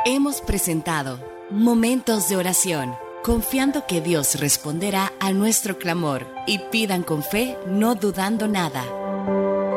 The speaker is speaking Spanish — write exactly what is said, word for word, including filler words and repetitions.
Hemos presentado Momentos de Oración, confiando que Dios responderá a nuestro clamor, y pidan con fe, no dudando nada.